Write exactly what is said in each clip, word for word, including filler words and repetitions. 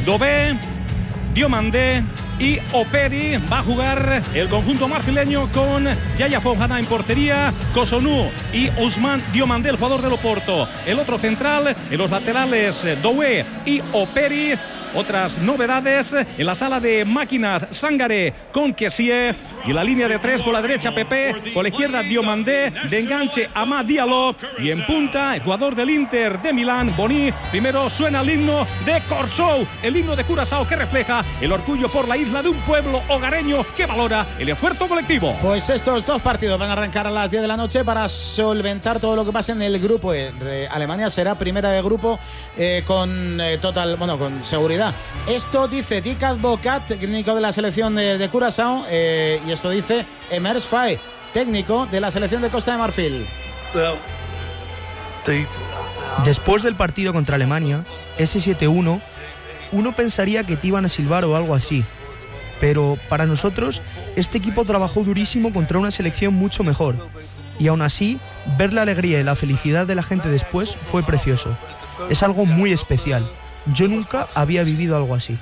Dobé, Diomandé y Operi. Va a jugar el conjunto marfileño con Yaya Fofana en portería, Cotonou y Ousmane Diomandé, el jugador del Oporto. El otro central, en los laterales, Doué y Operi. Otras novedades en la sala de máquinas, Sangaré con Kessié, y la línea de tres, con la derecha Pepe, con la izquierda Diomandé, de enganche Amad Diallo, y en punta el jugador del Inter de Milán, Boni. Primero suena el himno de Corsou, el himno de Curazao, que refleja el orgullo por la isla de un pueblo hogareño que valora el esfuerzo colectivo. Pues estos dos partidos van a arrancar a las diez de la noche para solventar todo lo que pasa en el grupo. Eh, Alemania será primera de grupo eh, con eh, total, bueno, con seguridad. Esto dice Dikaz Bocat, técnico de la selección de, de Curazao, eh, y esto dice Emers Faé, técnico de la selección de Costa de Marfil. Después del partido contra Alemania, ese siete uno, uno pensaría que te iban a silbar o algo así. Pero para nosotros, este equipo trabajó durísimo contra una selección mucho mejor. Y aún así, ver la alegría y la felicidad de la gente después fue precioso. Es algo muy especial. Yo nunca había vivido algo así.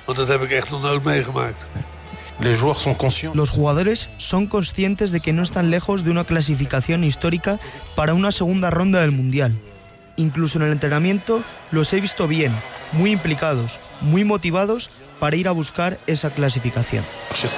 Los jugadores son conscientes de que no están lejos de una clasificación histórica para una segunda ronda del Mundial. Incluso en el entrenamiento los he visto bien, muy implicados, muy motivados para ir a buscar esa clasificación.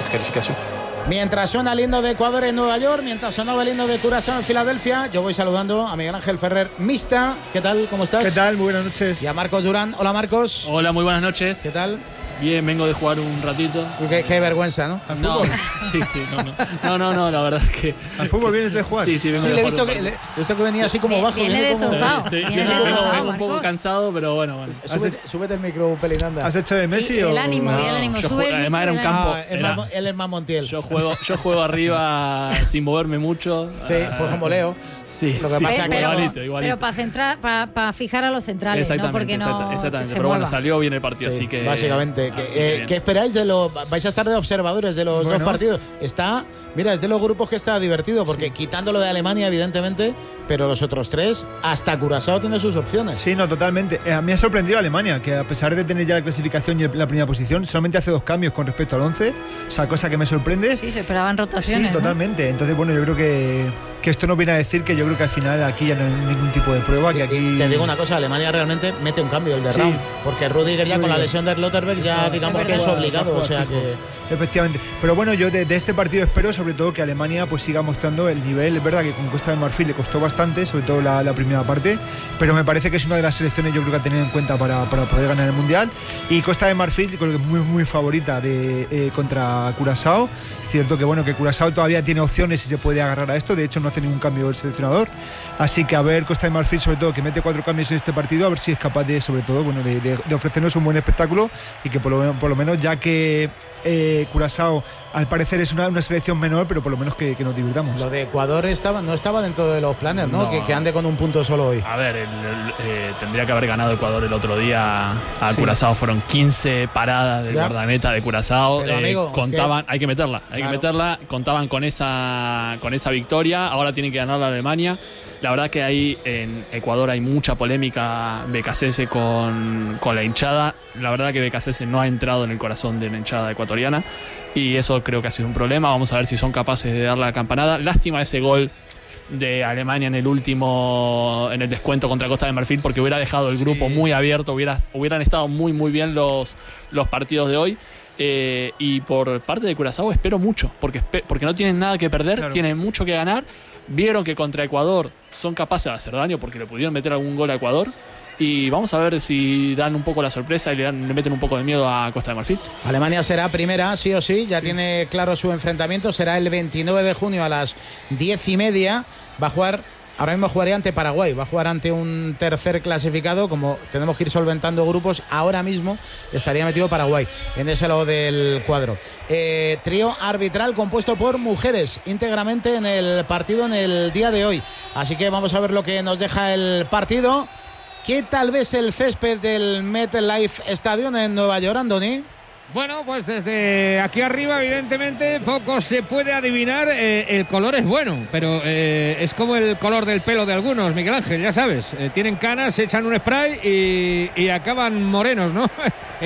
Mientras suena el himno de Ecuador en Nueva York, mientras sonaba el himno de Curazao en Filadelfia, yo voy saludando a Miguel Ángel Ferrer Mista. ¿Qué tal? ¿Cómo estás? ¿Qué tal? Muy buenas noches. Y a Marcos Durán. Hola, Marcos. Hola, muy buenas noches. ¿Qué tal? Bien, vengo de jugar un ratito. Qué, qué vergüenza, ¿no? ¿Al no, fútbol? Sí, sí, no, no, no, no, no, la verdad es que... ¿Al fútbol vienes de jugar? Sí, sí, vengo sí, de le he jugar. visto que, le, he visto que venía así como bajo. Viene de Chozao. Vengo un poco cansado, pero bueno. bueno. Súbete, súbete el micro, un pelín, anda. ¿Has hecho de Messi y, o...? El ánimo, no, y el ánimo. Yo Sube juego, el además era un campo. Ah, el era, él es más Montiel. Yo juego, yo juego arriba sin moverme mucho. Sí, pues como Leo. Sí, lo que sí, pasa pero, igualito, igualito. Pero para centrar, para, para fijar a los centrales, exactamente, ¿no? Porque no exactamente, exactamente. se Pero mueva. bueno, salió bien el partido, Sí, así que... básicamente. así Que, eh, que ¿Qué esperáis de los...? Vais a estar de observadores de los bueno. dos partidos. Está... Mira, es de los grupos que está divertido, porque sí, quitándolo de Alemania, evidentemente, pero los otros tres, hasta Curazao tiene sus opciones. Sí, no, totalmente. Eh, a mí me ha sorprendido Alemania, que a pesar de tener ya la clasificación y la primera posición, solamente hace dos cambios con respecto al once, o sea, cosa que me sorprende. Sí, se esperaban rotaciones. Sí, totalmente. ¿No? Entonces, bueno, yo creo que, que esto nos viene a decir que yo creo que al final aquí ya no hay ningún tipo de prueba. Que aquí... Te digo una cosa, Alemania realmente mete un cambio, el de sí. Raum, porque Rudiger ya con la lesión de Slotterbeck ya no, digamos es que es jugar, obligado, jugar, o sea fijo. que... Efectivamente. Pero bueno, yo de, de este partido espero sobre todo que Alemania pues siga mostrando el nivel. Es verdad que con Costa de Marfil le costó bastante, sobre todo la, la primera parte, pero me parece que es una de las selecciones yo creo que a tener en cuenta para, para poder ganar el Mundial. Y Costa de Marfil creo que es muy muy favorita de, eh, contra Curazao. Es cierto que bueno que Curazao todavía tiene opciones y se puede agarrar a esto, de hecho no hace ningún cambio el seleccionador, así que a ver Costa de Marfil sobre todo que mete cuatro cambios en este partido, a ver si es capaz de sobre todo bueno de, de, de ofrecernos un buen espectáculo y que por lo, por lo menos ya que eh, Curazao al parecer es una, una selección menor, pero por lo menos que, que nos divirtamos. Lo de Ecuador estaba, no estaba dentro de los planes, ¿no? No. Que, que ande con un punto solo hoy. A ver, el, el, eh, tendría que haber ganado Ecuador el otro día a Sí. Curazao. Fueron quince paradas del Ya. guardameta de Curazao. Pero, Eh, amigo, contaban, hay que meterla, hay Claro. que meterla. Contaban con esa, con esa victoria. Ahora tienen que ganar la Alemania. La verdad que ahí en Ecuador hay mucha polémica Becasese con, con la hinchada. La verdad que Becasese no ha entrado en el corazón de la hinchada ecuatoriana. Y eso creo que ha sido un problema. Vamos a ver si son capaces de dar la campanada. Lástima ese gol de Alemania en el último, en el descuento contra Costa de Marfil, porque hubiera dejado el grupo sí. muy abierto, hubiera, hubieran estado muy muy bien los, los partidos de hoy. Eh, y por parte de Curazao espero mucho, porque, porque no tienen nada que perder, claro. tienen mucho que ganar. Vieron que contra Ecuador son capaces de hacer daño porque le pudieron meter algún gol a Ecuador. Y vamos a ver si dan un poco la sorpresa y le, dan, le meten un poco de miedo a Costa de Marfil. Alemania será primera, sí o sí, ya sí. tiene claro su enfrentamiento. Será el veintinueve de junio a las diez y media. Va a jugar, ahora mismo jugaría ante Paraguay, va a jugar ante un tercer clasificado. Como tenemos que ir solventando grupos, ahora mismo estaría metido Paraguay en ese lado del cuadro. Eh, trío arbitral compuesto por mujeres íntegramente en el partido en el día de hoy. Así que vamos a ver lo que nos deja el partido. ¿Qué tal vez el césped del MetLife Stadium en Nueva York, Andoni? Bueno, pues desde aquí arriba, evidentemente, poco se puede adivinar. Eh, el color es bueno, pero eh, es como el color del pelo de algunos, Miguel Ángel, ya sabes. Eh, tienen canas, se echan un spray y, y acaban morenos, ¿no?